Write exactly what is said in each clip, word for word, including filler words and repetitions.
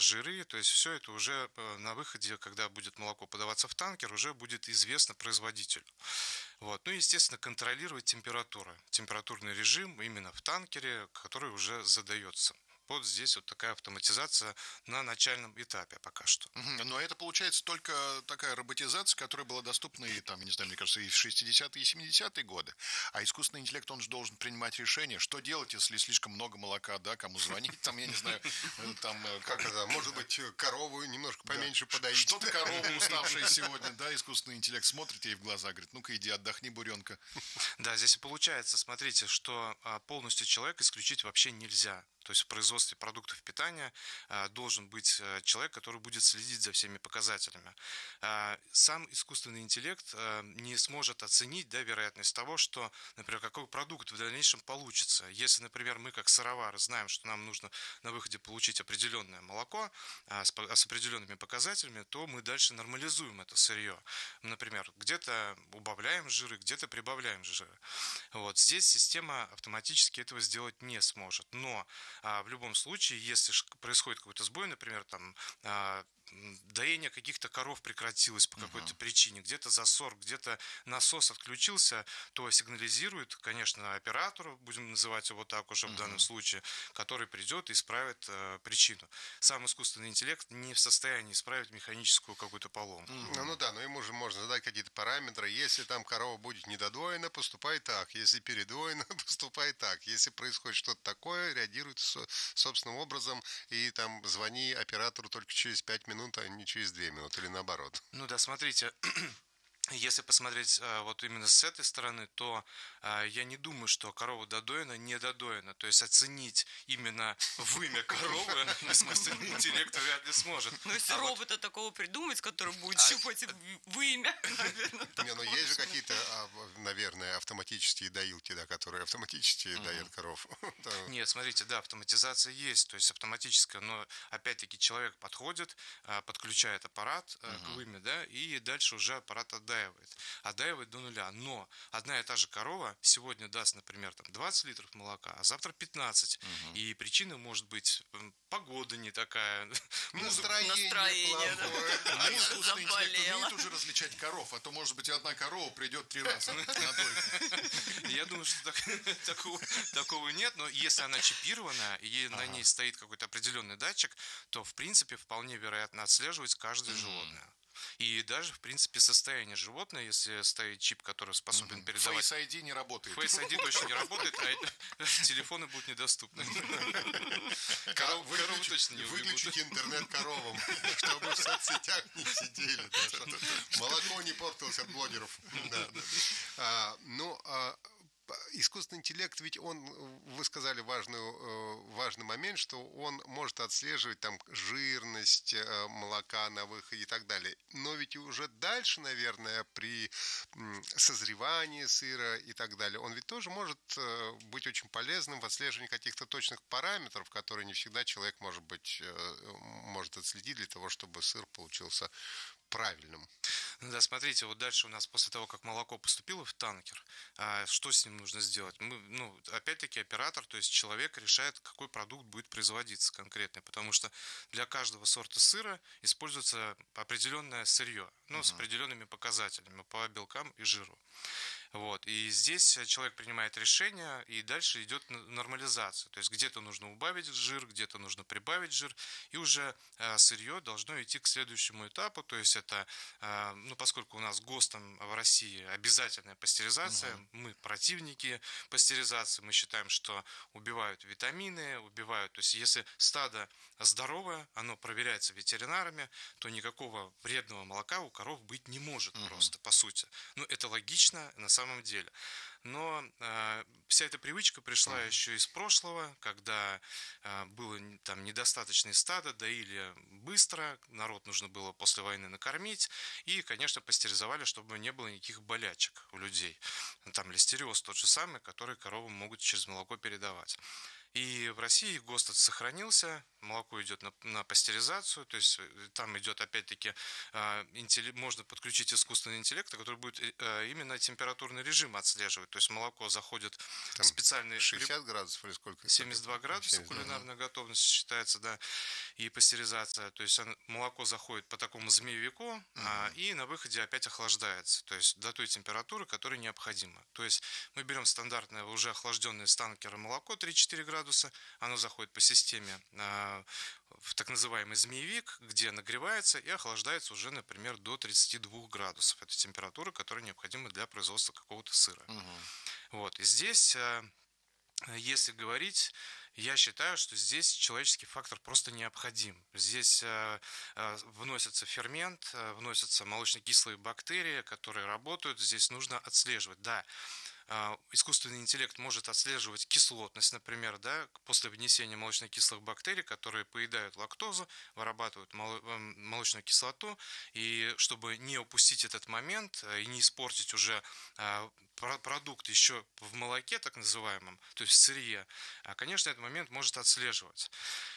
жиры, то есть все это уже на выходе, когда будет молоко подаваться в танкер, уже будет известно производителю. Вот. Ну и, естественно, контролировать температуру, температурный режим именно в танкере, который уже задается. Вот здесь вот такая автоматизация на начальном этапе пока что. Мгм. Но это получается только такая роботизация, которая была доступна и там, я не знаю, мне кажется, и в шестидесятые, и семидесятые годы. А искусственный интеллект, он же должен принимать решение, что делать, если слишком много молока, да, кому звонить, там, я не знаю, э, там... э, Как это? Может быть, корову немножко да, поменьше ш- подоить. Что-то корова уставшая сегодня, да, искусственный интеллект смотрит ей в глаза, говорит, ну-ка иди, отдохни, буренка. Да, здесь и получается, смотрите, что а, полностью человека исключить вообще нельзя. То есть в производстве продуктов питания а, должен быть а, человек, который будет следить за всеми показателями. А, Сам искусственный интеллект а, не сможет оценить, да, вероятность того, что, например, какой продукт в дальнейшем получится. Если, например, мы как сыровары знаем, что нам нужно на выходе получить определенное молоко а, с, по- с определенными показателями, то мы дальше нормализуем это сырье. Например, где-то убавляем жиры, где-то прибавляем жиры. Вот. Здесь система автоматически этого сделать не сможет. Но а, в любом случае, если ш- происходит какой-то сбой, например, там а, м, доение каких-то коров прекратилось по какой-то причине, где-то засор, где-то насос отключился, то сигнализирует, конечно, оператору, будем называть его так уже в данном случае, который придет и исправит э, причину. Сам искусственный интеллект не в состоянии исправить механическую какую-то поломку. Ну, ну да, но ему же можно задать какие-то параметры. Если там корова будет недодоена, поступай так. Если передоена, поступай так. Если происходит что-то такое, реагируй со- собственным образом и там звони оператору только через пять минут, а не через две минуты или наоборот. Ну да, смотрите, если посмотреть а, вот именно с этой стороны, то а, я не думаю, что корова додоена, не додоена. То есть оценить именно вымя коровы искусственный интеллект вряд ли сможет. Ну, если А вот- робота такого придумать, который будет А- щупать вымя, наверное, Не, ну есть же какие-то, а, наверное, автоматические доилки, да, которые автоматически доят коров. Да. Нет, смотрите, да, автоматизация есть, то есть автоматическая, но опять-таки человек подходит, а, подключает аппарат а, к выме, да, и дальше уже аппарат отдаивает. Отдаивает до нуля. Но одна и та же корова сегодня даст, например, там двадцать литров молока, а завтра пятнадцать. И причина может быть м, погода не такая. Настроение, Настроение, да. плохое. А искусственный интеллект Заболела. умеет уже различать коров, а то, может быть, и одна корова придет три раза на дойку. Я думаю, что так- такого, такого нет, но если она чипирована и на ней стоит какой-то определенный датчик, то в принципе вполне вероятно отслеживать каждое животное. И даже, в принципе, состояние животного, если стоит чип, который способен передавать... Face ай ди не работает. Face ай ди точно не работает, а телефоны будут недоступны. А Коровы выключить- точно не Выключить убегут. интернет коровам, чтобы в соцсетях не сидели. Да, что-то молоко не портилось от блогеров. Да, да, да. А, ну, а, п- искусственный интеллект, ведь он, вы сказали важную, э, важный момент, что он может отслеживать там жирность э, молока на выходе и так далее. Но ведь и уже дальше, наверное, при м, созревании сыра и так далее, он ведь тоже может э, быть очень полезным в отслеживании каких-то точных параметров, которые не всегда человек, может быть, э, может отследить для того, чтобы сыр получился правильным. Ну да, смотрите, вот дальше у нас после того, как молоко поступило в танкер, а, что с ним нужно сделать? Мы, ну, опять-таки оператор, то есть человек решает, какой продукт будет производиться конкретный, потому что для каждого сорта сыра используется определенное сырье, ну, с определенными показателями по белкам и жиру. Вот. И здесь человек принимает решение, и дальше идет н- нормализация. То есть где-то нужно убавить жир, где-то нужно прибавить жир, и уже э, сырье должно идти к следующему этапу. То есть это, э, ну, поскольку у нас ГОСТом в России обязательная пастеризация, мы противники пастеризации, мы считаем, что убивают витамины, убивают. То есть если стадо здоровое, оно проверяется ветеринарами, то никакого вредного молока у коров быть не может просто, по сути. Ну, это логично на самом деле. Но э, вся эта привычка пришла Мгм. еще из прошлого, когда э, было н- там недостаточное стадо, доили быстро, народ нужно было после войны накормить, и, конечно, пастеризовали, чтобы не было никаких болячек у людей. Там листериоз тот же самый, который коровам могут через молоко передавать. И в России ГОСТ сохранился, молоко идет на, на пастеризацию, то есть там идет опять-таки можно подключить искусственный интеллект, который будет именно температурный режим отслеживать. То есть молоко заходит Там в специальный... шестьдесят градусов или сколько? семьдесят два градуса семьдесят два. кулинарная готовность считается, да, и пастеризация. То есть молоко заходит по такому змеевику, uh-huh. а, и на выходе опять охлаждается. То есть до той температуры, которая необходима. То есть мы берем стандартное уже охлажденное с танкера молоко три-четыре градуса, оно заходит по системе а, в так называемый змеевик, где нагревается и охлаждается уже, например, до тридцати двух градусов. Это температура, которая необходима для производства какого-то сыра. Uh-huh. Вот. И здесь... Если говорить, я считаю, что здесь человеческий фактор просто необходим. Здесь э, э, вносится фермент, э, вносятся молочно-кислые бактерии, которые работают. Здесь нужно отслеживать. Да, э, искусственный интеллект может отслеживать кислотность, например, да, после внесения молочно-кислых бактерий, которые поедают лактозу, вырабатывают мол- молочную кислоту. И чтобы не упустить этот момент э, и не испортить уже э, продукт еще в молоке, так называемом, то есть в сырье, конечно, этот момент может отслеживать.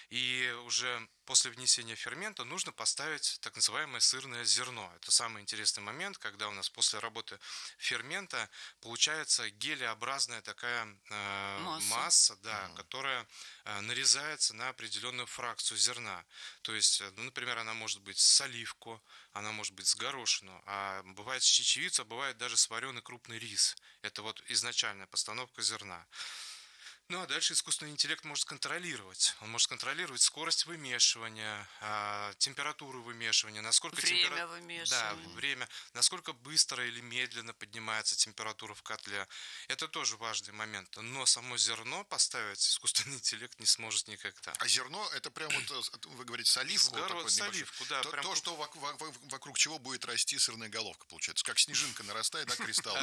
И уже после внесения фермента нужно поставить так называемое сырное зерно. Это самый интересный момент, когда у нас после работы фермента получается гелеобразная такая э, масса, масса да, угу. которая э, нарезается на определенную фракцию зерна. То есть, ну, например, она может быть с оливку, она может быть с горошину, а бывает с чечевицей, а бывает даже с вареный крупный рис. Это вот изначальная постановка зерна. Ну, а дальше искусственный интеллект может контролировать. Он может контролировать скорость вымешивания, температуру вымешивания, насколько время темпера... вымешивания. Да, время, насколько быстро или медленно поднимается температура в котле. Это тоже важный момент. Но само зерно поставить искусственный интеллект не сможет никогда. А зерно это прям вот, вы говорите, с оливку? С, горо... с оливку, да. То, прям... то, что вокруг, вокруг чего будет расти сырная головка, получается. Как снежинка нарастает, да, кристалл.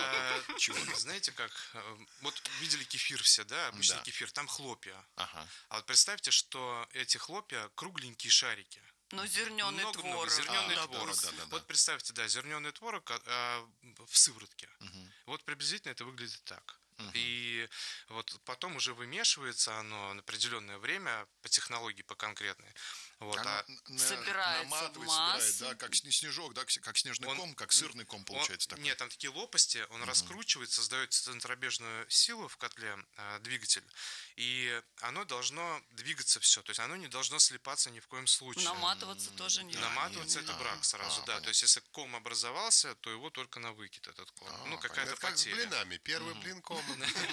Знаете как, вот видели кефир все, да, обычно кефир, там хлопья. Ага. А вот представьте, что эти хлопья кругленькие шарики. Ну, зерненый много, творог. Много, зерненый а, творог. Да, да, да, вот представьте, да, зерненый творог а, в сыворотке. Угу. Вот приблизительно это выглядит так. Угу. И вот потом уже вымешивается оно на определенное время по технологии, по конкретной. Вот, а собирается наматывает, масса. собирает, да, как снежок, да, как снежный он, ком, как сырный ком получается. Он, нет, там такие лопасти, он угу. раскручивает, создает центробежную силу в котле, э, двигатель, и оно должно двигаться все, то есть оно не должно слипаться ни в коем случае. Наматываться mm-hmm. тоже не Наматываться нет, это нет. брак сразу, а, да, понятно. То есть если ком образовался, то его только на выкид этот ком, а, ну какая-то это как потеря. с блинами, первый блин ком.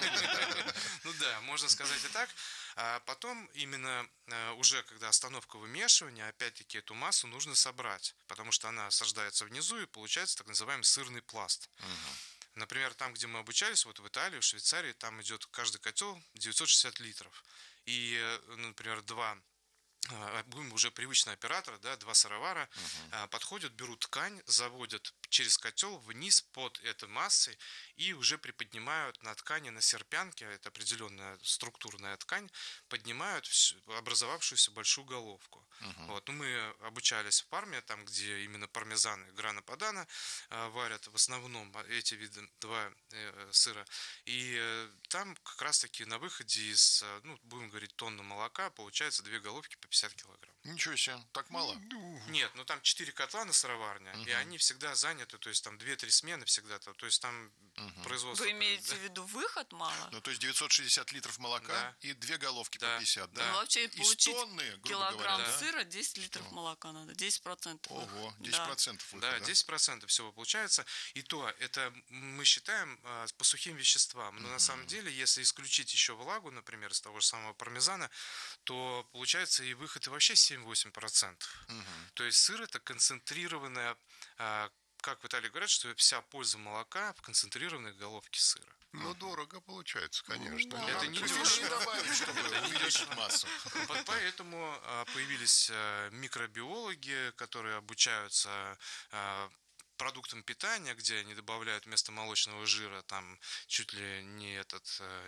Ну да, можно сказать и так. А потом именно уже когда остановка вымешивания, опять-таки эту массу нужно собрать, потому что она осаждается внизу и получается так называемый сырный пласт. Угу. Например, там, где мы обучались, вот в Италии, в Швейцарии, там идет каждый котел девятьсот шестьдесят литров. И, например, два будем уже привычные операторы, да, два сыровара uh-huh. подходят, берут ткань, заводят через котел вниз под этой массой и уже приподнимают на ткани, на серпянке, это определенная структурная ткань, поднимают всю, образовавшуюся большую головку. Uh-huh. Вот. Ну, мы обучались в Парме, там, где именно пармезан и грана падано варят в основном эти виды, два э, сыра. И э, там как раз-таки на выходе из, ну, будем говорить, тонны молока получается две головки по пятьдесят килограмм. Ничего себе, так мало? Нет, ну там четыре котла на сыроварне, uh-huh. и они всегда заняты, то есть там две-три смены всегда, то есть там uh-huh. производство. Вы имеете да? в виду выход мало? Ну, то есть девятьсот шестьдесят литров молока да. и две головки да. по пятьдесят, да? Ну, вообще из получить тонны, грубо килограмм говоря, сыра, десять литров да. молока надо, десять процентов. Ого, десять процентов да. выхода, да, десять процентов всего получается, и то, это мы считаем а, по сухим веществам, но uh-huh. на самом деле, если исключить еще влагу, например, из того же самого пармезана, то получается и выход и вообще семь-восемь процентов. Uh-huh. То есть сыр это концентрированная, а, как в Италии говорят, что вся польза молока в концентрированной головке сыра. Ну, дорого получается, конечно. Да, это не дешево. Добавить, чтобы увеличить массу. Поэтому появились микробиологи, которые обучаются продуктам питания, где они добавляют вместо молочного жира там чуть ли не этот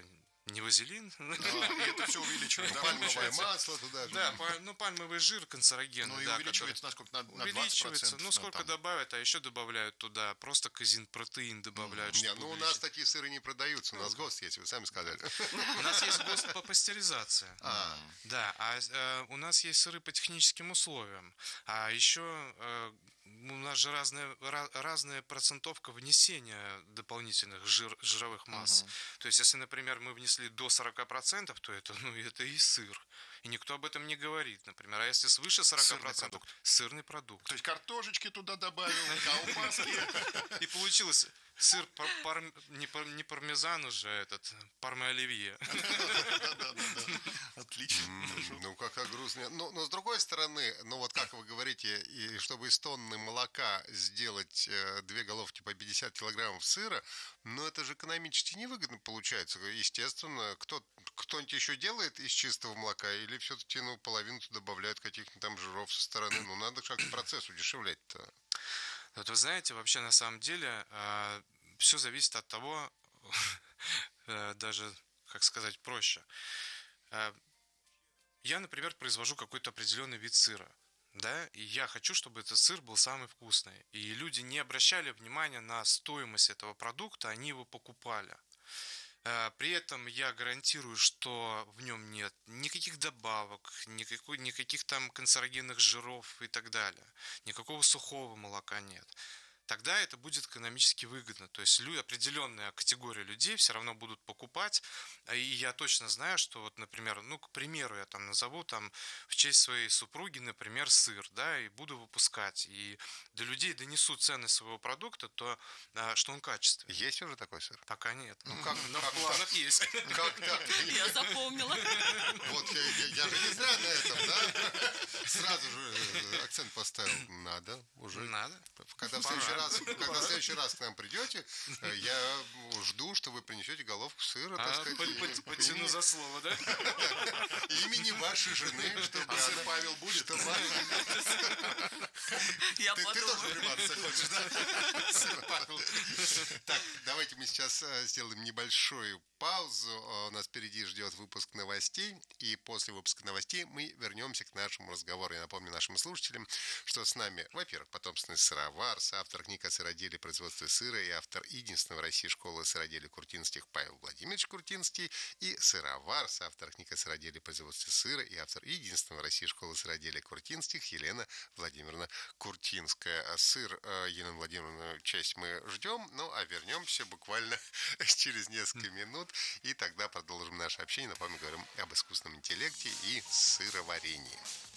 Не вазелин. И это все увеличивается. Пальмовое масло туда же. Да, па- ну пальмовый жир канцерогенный. Ну и да, увеличивается насколько? На, который на двадцать увеличивается. процентов. Ну сколько там. добавят, а еще добавляют туда просто казин-протеин добавляют. Не, чтобы ну у увеличить. нас такие сыры не продаются, у нас ГОСТ есть, вы сами сказали. У нас есть ГОСТ по пастеризации. А. Да, а э, у нас есть сыры по техническим условиям. А еще э, у нас же разная, ра- разная процентовка внесения дополнительных жир- жировых масс. То есть, если, например, мы внесли до сорок процентов, то это, ну, это и сыр. И никто об этом не говорит, например. А если свыше сорок процентов, Сырный продукт. сырный продукт. То есть картошечки туда добавил, колбаски. И получилось сыр пар- пар- не, пар- не пармезан уже, этот парме-оливье. Отлично. М, Ну, какая грустная. Но, но с другой стороны, ну вот как вы говорите, и чтобы из тонны молока сделать э, две головки по пятьдесят килограммов сыра, ну это же экономически невыгодно получается. Естественно, кто, кто-нибудь еще делает из чистого молока, или все-таки ну, половину добавляют каких-то там жиров со стороны. Ну, надо как-то процесс удешевлять-то. Вот вы знаете, вообще на самом деле все зависит от того, э, даже, как сказать, проще. Э, Я, например, произвожу какой-то определенный вид сыра, да, и я хочу, чтобы этот сыр был самый вкусный. И люди не обращали внимания на стоимость этого продукта, они его покупали. Э, При этом я гарантирую, что в нем нет никаких добавок, никакой, никаких там канцерогенных жиров и так далее. Никакого сухого молока нет. Тогда это будет экономически выгодно. То есть лю- определенная категория людей все равно будут покупать. И я точно знаю, что вот, например, ну, к примеру, я там назову там в честь своей супруги, например, сыр, да, и буду выпускать. И до людей донесу ценность своего продукта, то а, что он качественный. Есть уже такой сыр? Пока нет. Ну, как, Но как в планах есть. так? Как так? Я запомнила. Вот я, я- я же не зря на этом, да? Сразу же э, акцент поставил. Надо уже. Надо. Когда в Пора. следующий раз, когда в следующий раз к нам придете, э, я жду, что вы принесете головку сыра, так А, сказать, под- и- под- Потяну имени- за слово, да? имени вашей жены, чтобы А сын она- Павел будет? чтобы она- Я Ты, ты тоже подумала. приматься хочешь, да? Сын Павел. Так, давайте мы сейчас э, сделаем небольшую паузу. Э, У нас впереди ждет выпуск новостей. И после выпуска новостей мы вернемся к нашему разговору. Я напомню нашим слушателям, что с нами, во-первых, потомственный сыровар, автор книг о сыроделии и производстве сыра и автор единственного в России школы сыроделия Куртинских Павел Владимирович Куртинский, и сыровар, автор книг о сыроделии и производстве сыра и автор единственного в России школы сыроделия Куртинских Елена Владимировна Куртинская. А сыр э, Елену Владимировну часть мы ждем, ну а вернемся буквально через несколько минут, и тогда продолжим наше общение. Напомню, говорим об искусственном интеллекте и сыроварении.